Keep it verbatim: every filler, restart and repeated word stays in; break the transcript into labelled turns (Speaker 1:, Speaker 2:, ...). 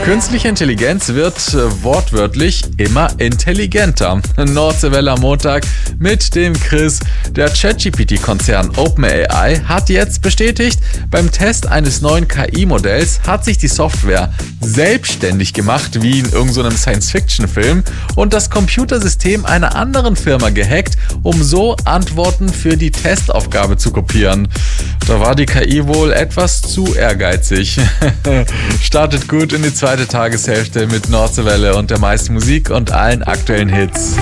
Speaker 1: Künstliche Intelligenz wird äh, wortwörtlich immer intelligenter. Nordseewelle am Montag mit dem Chris. Der ChatGPT-Konzern OpenAI hat jetzt bestätigt, beim Test eines neuen K I-Modells hat sich die Software selbstständig gemacht, wie in irgendeinem Science-Fiction-Film, und das Computersystem einer anderen Firma gehackt, um so Antworten für die Testaufgabe zu kopieren. Da war die K I wohl etwas zu ehrgeizig. Startet gut in die zweite Tageshälfte mit Nordseewelle und der meisten Musik und allen aktuellen Hits.